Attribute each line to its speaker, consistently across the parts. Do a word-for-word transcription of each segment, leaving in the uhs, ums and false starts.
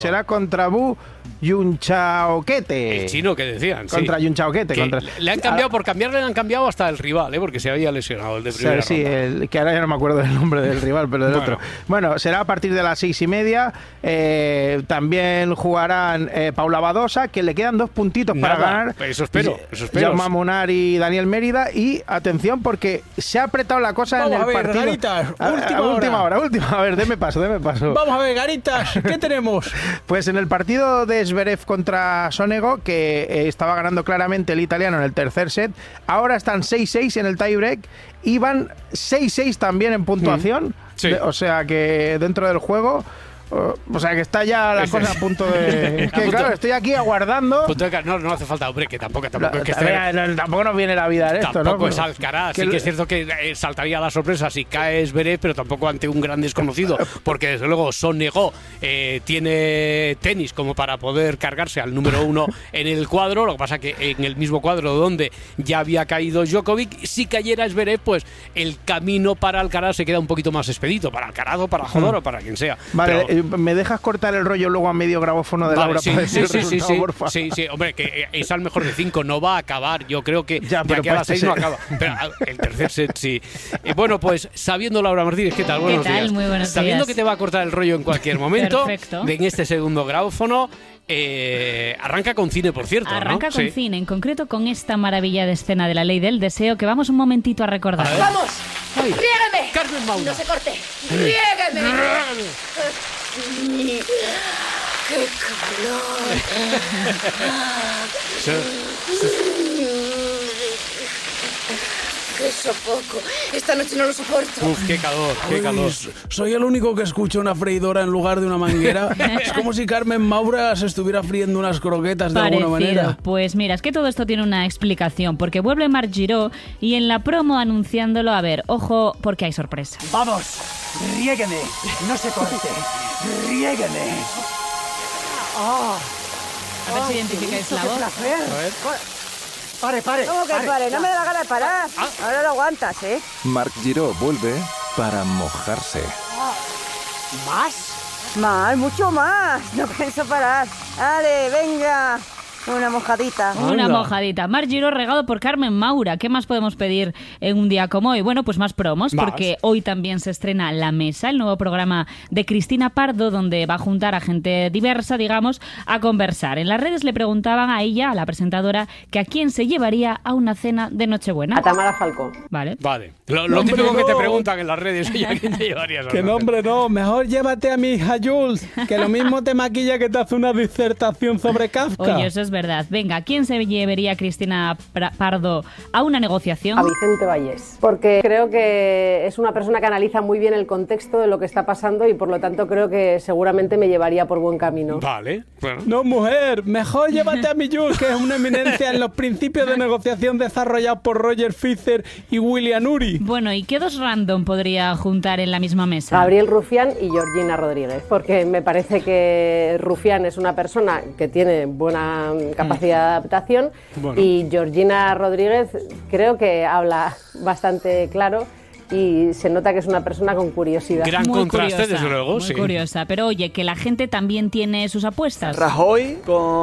Speaker 1: Será contra Bu Yunchaoquete.
Speaker 2: El chino que decían,
Speaker 1: Contra
Speaker 2: sí.
Speaker 1: Yunchaoquete. Contra...
Speaker 2: Le han cambiado, por cambiarle le han cambiado hasta el rival, ¿eh? Porque se había lesionado el de primera
Speaker 1: Sí,
Speaker 2: ronda.
Speaker 1: el, que ahora ya no me acuerdo del nombre del rival, pero del
Speaker 2: Bueno.
Speaker 1: otro. Bueno, será a partir de las seis y media. Eh, también jugarán eh, Paula Badosa, que le quedan dos puntitos
Speaker 2: Nada,
Speaker 1: para ganar.
Speaker 2: Eso espero, eso espero.
Speaker 1: Jaume Munar y Daniel Mérida. Y atención, porque se ha apretado la cosa
Speaker 3: Vamos
Speaker 1: en el
Speaker 3: a ver,
Speaker 1: partido.
Speaker 3: Garitas,
Speaker 1: A- a-
Speaker 3: última
Speaker 1: a última
Speaker 3: hora.
Speaker 1: hora, última. A ver, deme paso, deme paso.
Speaker 3: Vamos a ver, Garitas, ¿qué tenemos?
Speaker 1: Pues en el partido de Zverev contra Sonego, que eh, estaba ganando claramente el italiano en el tercer set, ahora están seis seis en el tiebreak y van seis seis también en puntuación.
Speaker 2: Mm, sí.
Speaker 1: De- o sea que dentro del juego... Uh, o sea que está ya la
Speaker 2: Este-
Speaker 1: cosa a punto de... Es
Speaker 2: A
Speaker 1: que
Speaker 2: punto-
Speaker 1: claro, estoy aquí aguardando...
Speaker 2: Punto de ca- No, no hace falta, hombre, que tampoco, tampoco es que esté...
Speaker 1: Todavía no- tampoco nos viene la vida en esto, ¿no?
Speaker 2: Tampoco es
Speaker 1: Pero-
Speaker 2: Alcaraz,
Speaker 1: que
Speaker 2: sí
Speaker 1: el-
Speaker 2: que es cierto que eh, saltaría la sorpresa si cae Zverev, pero tampoco ante un gran desconocido, porque desde luego Sonego eh, tiene tenis como para poder cargarse al número uno en el cuadro. Lo que pasa que en el mismo cuadro donde ya había caído Djokovic, si cayera Zverev, pues el camino para Alcaraz se queda un poquito más expedito, para Alcaraz o para Jodor o para quien sea.
Speaker 1: Vale,
Speaker 2: Pero-
Speaker 1: eh, ¿me dejas cortar el rollo luego a medio grabófono de
Speaker 2: Vale,
Speaker 1: Laura
Speaker 2: sí,
Speaker 1: para
Speaker 2: sí,
Speaker 1: decir el
Speaker 2: sí, sí,
Speaker 1: resultado,
Speaker 2: sí,
Speaker 1: porfa?
Speaker 2: sí, sí, hombre, que eh, es al mejor de cinco, no va a acabar. Yo creo que
Speaker 1: Ya,
Speaker 2: de
Speaker 1: pero
Speaker 2: aquí a
Speaker 1: para
Speaker 2: las seis
Speaker 1: este
Speaker 2: no
Speaker 1: set.
Speaker 2: acaba. Pero ah, el tercer set sí. Y bueno, pues sabiendo, Laura Martínez, ¿qué tal? Buenos
Speaker 4: tal?
Speaker 2: días.
Speaker 4: Muy buenos
Speaker 2: Sabiendo
Speaker 4: días.
Speaker 2: que te va a cortar el rollo en cualquier momento,
Speaker 4: Perfecto.
Speaker 2: en este segundo grabófono, eh, arranca con cine, por cierto,
Speaker 4: Arranca
Speaker 2: ¿no?
Speaker 4: con
Speaker 2: Sí.
Speaker 4: cine, en concreto con esta maravilla de escena de La Ley del Deseo que vamos un momentito a recordar.
Speaker 2: A ver.
Speaker 5: ¡Vamos!
Speaker 2: Ay.
Speaker 5: ¡Riégueme!
Speaker 2: Carmen Maura.
Speaker 5: ¡No se corte! ¡Riégueme! ¡Qué calor! ¡Qué sofoco! Esta noche no lo soporto.
Speaker 2: Uf, qué calor, qué calor.
Speaker 3: Uy, soy el único que escucha una freidora en lugar de una manguera. Es como si Carmen Maura se estuviera friendo unas croquetas de alguna
Speaker 4: Parecido.
Speaker 3: manera.
Speaker 4: Pues mira, es que todo esto tiene una explicación, porque vuelve Marc Giró y en la promo anunciándolo, a ver, ojo, porque hay sorpresa.
Speaker 6: Vamos, riégueme, no se corte, riégueme.
Speaker 4: A ver si identificáis la
Speaker 6: ¡Qué
Speaker 4: voz.
Speaker 6: placer!
Speaker 2: A ver.
Speaker 6: Pare, pare.
Speaker 7: ¿Cómo que pare? No me da la gana de parar.
Speaker 2: Ah.
Speaker 7: Ahora lo aguantas, ¿eh?
Speaker 8: Marc Giró vuelve para mojarse.
Speaker 6: ¿Más?
Speaker 7: Más, mucho más. No pienso parar. Dale, venga. Una mojadita.
Speaker 4: Una
Speaker 2: Anda.
Speaker 4: mojadita. Marc Giró regado por Carmen Maura. ¿Qué más podemos pedir en un día como hoy? Bueno, pues más promos,
Speaker 2: Más.
Speaker 4: porque hoy también se estrena La Mesa, el nuevo programa de Cristina Pardo, donde va a juntar a gente diversa, digamos, a conversar. En las redes le preguntaban a ella, a la presentadora, que a quién se llevaría a una cena de Nochebuena.
Speaker 7: A Tamara Falcón.
Speaker 4: Vale.
Speaker 2: Vale. Lo, lo
Speaker 3: Hombre,
Speaker 2: típico que te
Speaker 3: no.
Speaker 2: preguntan en las redes, oye, ¿a quién te llevarías? a
Speaker 3: Que
Speaker 2: una
Speaker 3: no,
Speaker 2: cena?
Speaker 3: hombre, no. Mejor llévate a mi hija Jules, que lo mismo te maquilla que te hace una disertación sobre Kafka.
Speaker 4: Oye, eso es verdad. Venga, ¿a quién se llevaría Cristina Pra- Pardo a una negociación?
Speaker 7: A Vicente Vallés. Porque creo que es una persona que analiza muy bien el contexto de lo que está pasando y por lo tanto creo que seguramente me llevaría por buen camino.
Speaker 2: Vale. Bueno.
Speaker 3: No, mujer, mejor llévate a mi Jules, que es una eminencia en los principios de negociación desarrollados por Roger Fisher y William Ury.
Speaker 4: Bueno, ¿y qué dos random podría juntar en la misma mesa?
Speaker 7: Gabriel Rufián y Georgina Rodríguez, porque me parece que Rufián es una persona que tiene buena capacidad de adaptación
Speaker 2: Bueno.
Speaker 7: y Georgina Rodríguez creo que habla bastante claro y se nota que es una persona con curiosidad.
Speaker 2: Gran
Speaker 4: Muy
Speaker 2: contraste,
Speaker 4: curiosa,
Speaker 2: desde luego,
Speaker 4: muy
Speaker 2: sí.
Speaker 4: curiosa. Pero oye, que la gente también tiene sus apuestas.
Speaker 9: Rajoy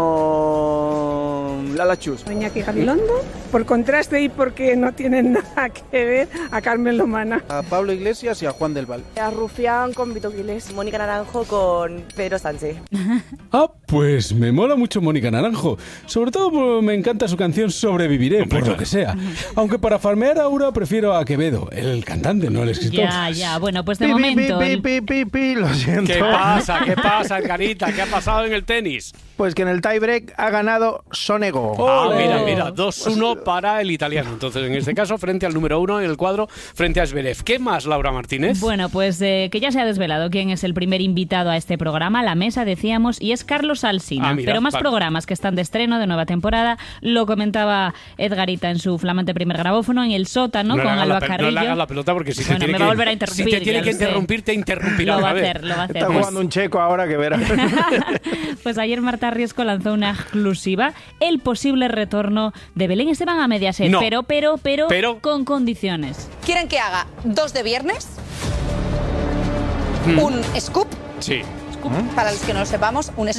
Speaker 9: con Lala Chus.
Speaker 10: Iñaki Gabilondo, por contraste y porque no tienen nada que ver a Carmen Lomana.
Speaker 9: A Pablo Iglesias y a Juan del Val.
Speaker 7: A Rufián con Vito Quiles.
Speaker 5: Mónica Naranjo con Pedro Sánchez.
Speaker 3: Ah, pues me mola mucho Mónica Naranjo. Sobre todo porque me encanta su canción Sobreviviré, por lo que sea. Aunque para farmear a Aura prefiero a Quevedo, el cantante, no el escritor.
Speaker 4: Ya, ya. Bueno, pues de
Speaker 1: Pi, pi,
Speaker 4: momento...
Speaker 1: pi,
Speaker 4: el-
Speaker 1: pi, pi, pi, lo siento.
Speaker 2: ¿Qué pasa? ¿Qué pasa, Edgarita? ¿Qué ha pasado en el tenis?
Speaker 1: Pues que en el tiebreak ha ganado Sonego.
Speaker 2: Ah,
Speaker 3: ¡Ole!
Speaker 2: mira, mira, dos uno para el italiano. Entonces, en este caso, frente al número uno en el cuadro, frente a Zverev. ¿Qué más, Laura Martínez?
Speaker 4: Bueno, pues eh, que ya se ha desvelado quién es el primer invitado a este programa, La Mesa, decíamos, y es Carlos Alsina.
Speaker 2: Ah, mira,
Speaker 4: Pero más
Speaker 2: vale.
Speaker 4: programas que están de estreno, de nueva temporada, lo comentaba Edgarita en su flamante primer grabófono, en El Sótano,
Speaker 2: no,
Speaker 4: con
Speaker 2: le hagas
Speaker 4: Alba
Speaker 2: la, pe- no
Speaker 4: Carrillo.
Speaker 2: le hagas la pelota porque si
Speaker 4: Bueno,
Speaker 2: te tiene
Speaker 4: me
Speaker 2: que,
Speaker 4: va a volver a
Speaker 2: si
Speaker 4: interrumpir,
Speaker 2: te tiene
Speaker 4: ya
Speaker 2: que
Speaker 4: lo sé.
Speaker 2: interrumpir, te interrumpirá
Speaker 4: Lo va a
Speaker 2: otra vez.
Speaker 4: hacer, lo va a hacer.
Speaker 1: Está
Speaker 4: Pues-
Speaker 1: jugando un checo ahora que verás.
Speaker 4: Pues ayer Marta Riesco lanzó una exclusiva, el posible retorno de Belén Esteban a Mediaset,
Speaker 2: No.
Speaker 4: pero, pero, pero,
Speaker 2: Pero-
Speaker 4: con condiciones.
Speaker 5: ¿Quieren que haga dos de viernes?
Speaker 2: Mm.
Speaker 5: ¿Un scoop?
Speaker 2: Sí.
Speaker 11: Para los que no lo sepamos, un